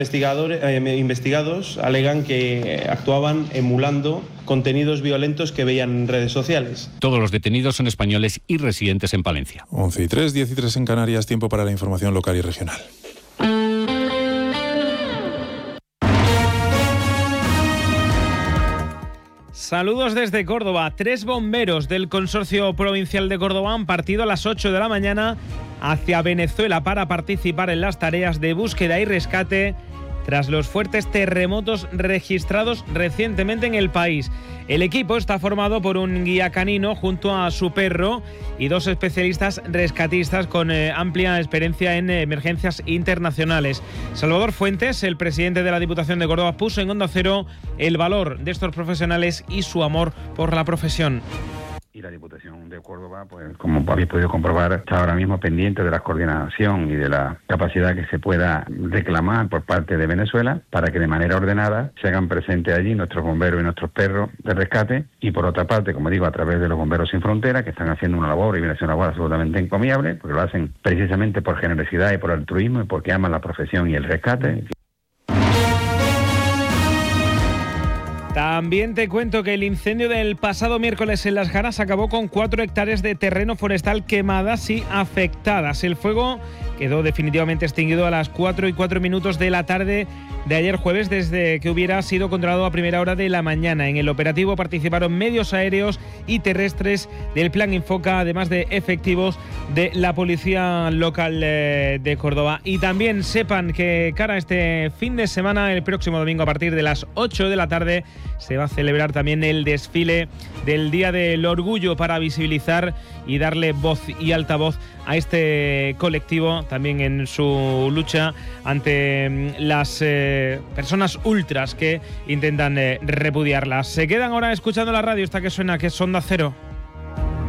Investigados alegan que actuaban emulando contenidos violentos que veían en redes sociales. Todos los detenidos son españoles y residentes en Palencia. 11:03, 10:03 en Canarias, tiempo para la información local y regional. Saludos desde Córdoba. 3 bomberos del Consorcio Provincial de Córdoba han partido a las 8 de la mañana hacia Venezuela para participar en las tareas de búsqueda y rescate tras los fuertes terremotos registrados recientemente en el país. El equipo está formado por un guía canino junto a su perro y 2 especialistas rescatistas con amplia experiencia en emergencias internacionales. Salvador Fuentes, el presidente de la Diputación de Córdoba, puso en Onda Cero el valor de estos profesionales y su amor por la profesión. Y la Diputación de Córdoba, pues como habéis podido comprobar, está ahora mismo pendiente de la coordinación y de la capacidad que se pueda reclamar por parte de Venezuela para que de manera ordenada se hagan presentes allí nuestros bomberos y nuestros perros de rescate. Y por otra parte, como digo, a través de los Bomberos Sin Fronteras, que están haciendo una labor y viene a ser una labor absolutamente encomiable, porque lo hacen precisamente por generosidad y por altruismo y porque aman la profesión y el rescate. También te cuento que el incendio del pasado miércoles en Las Jaras acabó con 4 hectáreas de terreno forestal quemadas y afectadas. El fuego quedó definitivamente extinguido a las 4:04 de la tarde de ayer jueves, desde que hubiera sido controlado a primera hora de la mañana. En el operativo participaron medios aéreos y terrestres del Plan Infoca, además de efectivos de la Policía Local de Córdoba. Y también sepan que cara a este fin de semana, el próximo domingo a partir de las 8 de la tarde, se va a celebrar también el desfile del Día del Orgullo para visibilizar y darle voz y altavoz a este colectivo, también en su lucha ante las personas ultras que intentan repudiarlas. Se quedan ahora escuchando la radio, esta que suena, que es Onda Cero.